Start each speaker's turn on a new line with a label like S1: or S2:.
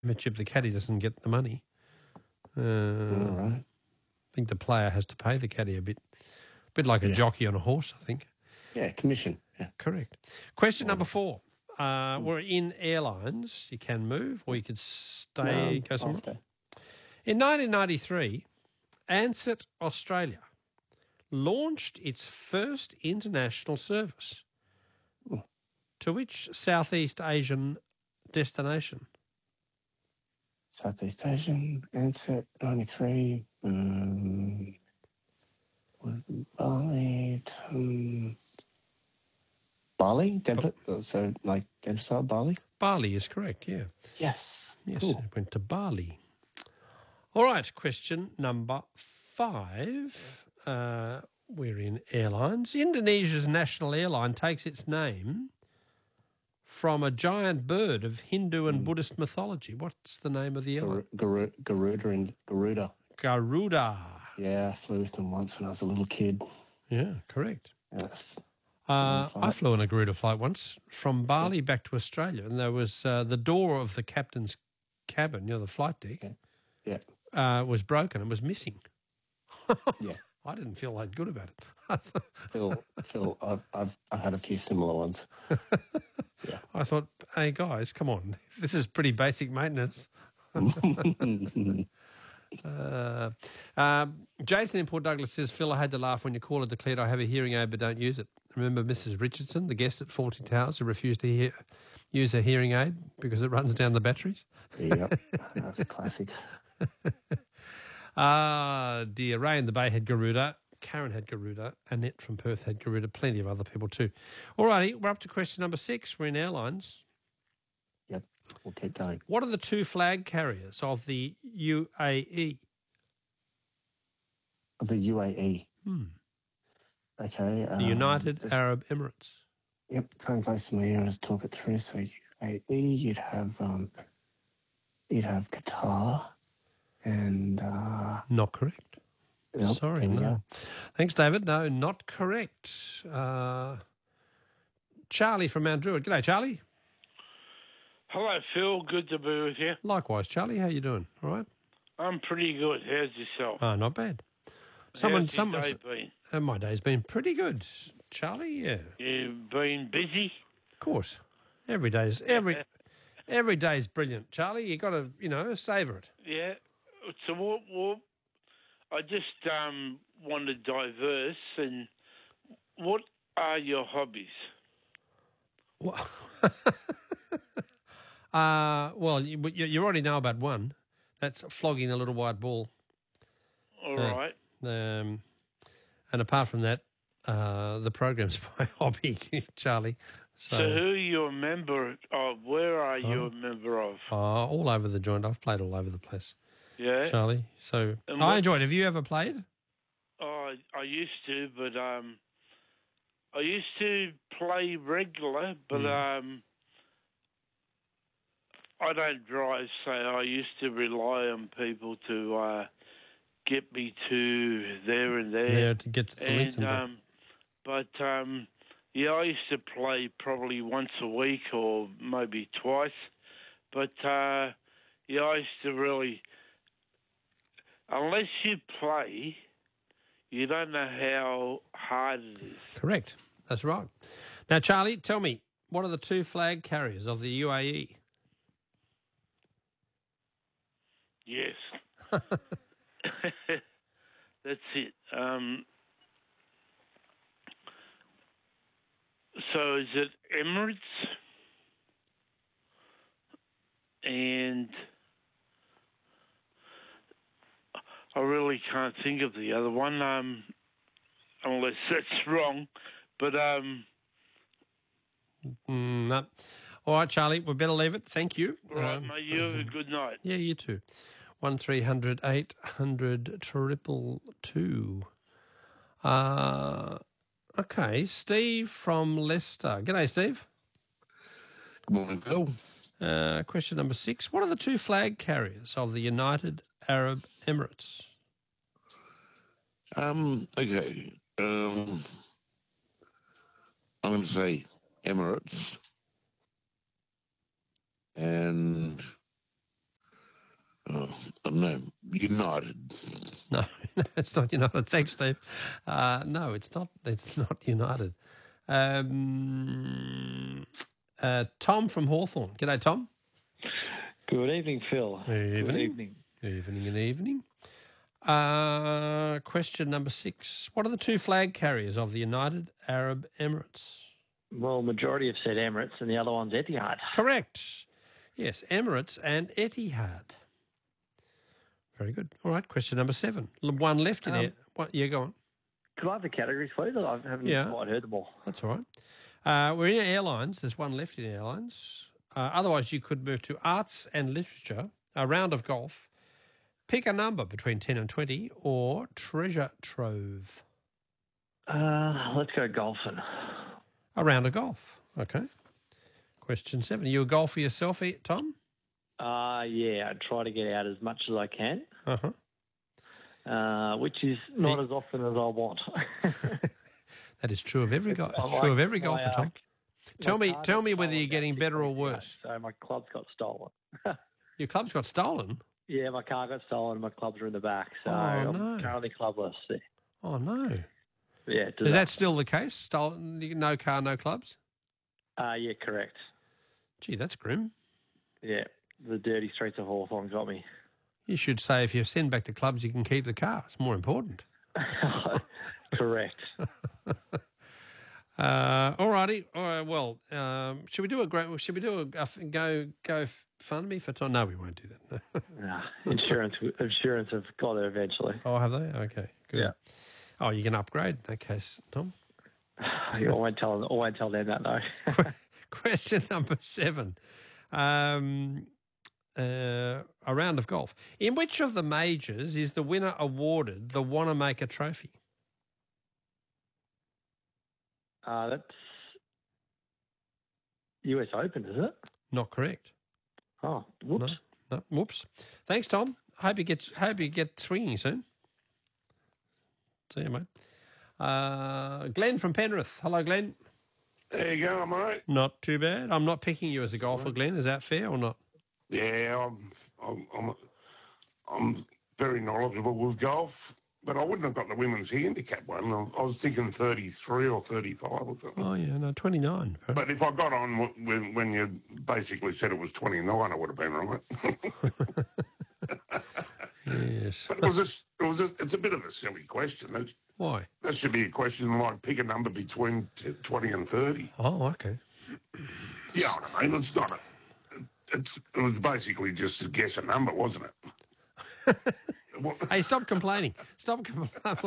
S1: Chip, the caddy doesn't get the money.
S2: All right.
S1: I think the player has to pay the caddy a bit like a jockey on a horse, I think.
S2: Yeah, commission. Yeah.
S1: Correct. Question number 4. We're in airlines. You can move or you could stay, go
S2: I'll
S1: somewhere.
S2: stay.
S1: In 1993, Ansett Australia launched its first international service. To which Southeast Asian destination?
S2: Southeast Asian, Ansett, 93, Bali, Bali? So, like, Dempsey, Bali?
S1: Bali is correct, yeah.
S2: Yes.
S1: Yes,
S2: Cool.
S1: it went to Bali. All right, question number 5. We're in airlines. Indonesia's national airline takes its name from a giant bird of Hindu and Buddhist mythology. What's the name of the airline?
S2: Garuda.
S1: Garuda.
S2: Yeah, I flew with them once when I was a little kid.
S1: Yeah, correct.
S2: Yeah,
S1: I flew on a Garuda flight once from Bali back to Australia, and there was the door of the captain's cabin, the flight deck, was broken and was missing.
S2: Yeah.
S1: I didn't feel that good about it.
S2: Phil, I've had a few similar ones. Yeah.
S1: I thought, hey, guys, come on. This is pretty basic maintenance. Jason in Port Douglas says, Phil, I had to laugh when your caller declared I have a hearing aid but don't use it. Remember Mrs. Richardson, the guest at Fawlty Towers, who refused to use a hearing aid because it runs down the batteries?
S2: Yep, that's a classic.
S1: Dear. Ray in the Bay had Garuda. Karen had Garuda. Annette from Perth had Garuda. Plenty of other people too. All righty, we're up to question number 6. We're in airlines.
S2: Yep, we'll keep going.
S1: What are the 2 flag carriers of the UAE?
S2: The UAE. Okay.
S1: The United Arab Emirates.
S2: Yep, coming close to me. Let's talk it through. So UAE, you'd have Qatar, and
S1: not correct.
S2: Nope,
S1: Sorry, no. Thanks, David. No, not correct. Charlie from Mount Druitt. G'day, Charlie.
S3: Hello, Phil. Good to be with you.
S1: Likewise, Charlie. How you doing? All right?
S3: I'm pretty good. How's yourself?
S1: Not bad.
S3: How's your day been?
S1: My day's been pretty good, Charlie. Yeah.
S3: You've been busy?
S1: Of course. Every day's brilliant, Charlie. You got to, savour it.
S3: Yeah. So what I just want to diverse. And what are your hobbies?
S1: Well, you already know about one. That's flogging a little white ball.
S3: All right.
S1: And apart from that, the program's my hobby, Charlie. So
S3: who are you a member of? Where are you a member of?
S1: All over the joint. I've played all over the place.
S3: Yeah.
S1: Charlie. So I enjoyed it. Have you ever played?
S3: Oh, I used to, but I used to play regular, but I don't drive, so I used to rely on people to get me to there and there.
S1: Yeah, to get to the links and
S3: yeah, I used to play probably once a week or maybe twice. But, I used to really... Unless you play, you don't know how hard it is.
S1: Correct. That's right. Now, Charlie, tell me, what are the 2 flag carriers of the UAE?
S3: Yes. That's it. So is it Emirates? And I really can't think of the other one, unless that's wrong. But
S1: no. All right, Charlie, we better leave it. Thank you.
S3: All right, mate. You have a good night.
S1: Yeah, you too. 1300 800 222. Okay, Steve from Leicester. G'day, Steve.
S4: Good morning, Bill.
S1: Question number 6. What are the 2 flag carriers of the United Arab Emirates?
S4: Okay. I'm going to say Emirates. And no, United.
S1: No, no, it's not United. Thanks, Steve. No, it's not. It's not United. Tom from Hawthorn. G'day, Tom.
S5: Good evening, Phil.
S1: Evening.
S5: Good evening.
S1: Evening and evening. Question number 6. What are the two flag carriers of the United Arab Emirates?
S5: Well, majority have said Emirates and the other one's Etihad.
S1: Correct. Yes, Emirates and Etihad. Very good. All right, question number 7. One left in there. Yeah, go on.
S5: Could I have the categories, please? I haven't quite heard them all.
S1: That's all right. We're in airlines. There's one left in airlines. Otherwise, you could move to arts and literature, a round of golf. Pick a number between 10 and 20 or treasure trove.
S5: Let's go golfing.
S1: A round of golf. Okay. Question 7. Are you a golfer yourself, Tom?
S5: Yeah, I try to get out as much as I can.
S1: Uh-huh.
S5: Which is not as often as I want.
S1: That is true of every golfer, Tom. Tell me whether you're getting better or worse.
S5: So my club's got stolen.
S1: Your club's got stolen?
S5: Yeah, my car got stolen and my clubs are in the back. So
S1: no.
S5: I'm currently clubless.
S1: Oh, no.
S5: Yeah.
S1: Is that still the case? Stolen, no car, no clubs?
S5: Yeah, correct.
S1: Gee, that's grim.
S5: Yeah, the dirty streets of Hawthorn got me.
S1: You should say if you send back the clubs, you can keep the car. It's more important.
S5: Correct.
S1: All righty. All right. Well, should we do a go fund me for Tom? No, we won't do that.
S5: Nah, insurance have got there eventually.
S1: Oh, have they? Okay. Good.
S5: Yeah.
S1: Oh, you can upgrade in that case, Tom.
S5: I won't tell them that, no.
S1: Question number 7. A round of golf. In which of the majors is the winner awarded the Wanamaker Trophy?
S5: That's US Open, is it?
S1: Not correct.
S5: Oh, whoops.
S1: No, whoops. Thanks, Tom. Hope you get swinging soon. See you, mate. Glenn from Penrith. Hello, Glenn.
S4: There you go, mate.
S1: Not too bad. I'm not picking you as a golfer, Glenn. Is that fair or not?
S4: Yeah, I'm very knowledgeable with golf, but I wouldn't have got the women's handicap one. I was thinking 33 or 35 or something.
S1: Oh, yeah, no, 29.
S4: But if I got on when you basically said it was 29, I would have been right.
S1: Yes.
S4: But it's a bit of a silly question.
S1: Why?
S4: That should be a question like pick a number between 20 and 30.
S1: Oh, okay.
S4: Yeah, I mean, it's not it was basically just to guess a number, wasn't it?
S1: Hey, stop complaining. Stop complaining.